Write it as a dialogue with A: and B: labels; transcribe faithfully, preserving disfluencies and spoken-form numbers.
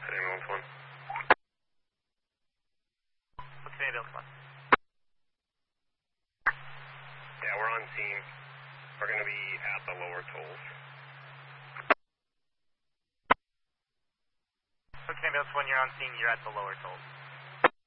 A: City ambulance one.
B: What's the ambulance one?
A: Yeah, we're on scene. We're going to be at the lower tolls.
B: What's the ambulance one? You're on scene, you're at the lower tolls.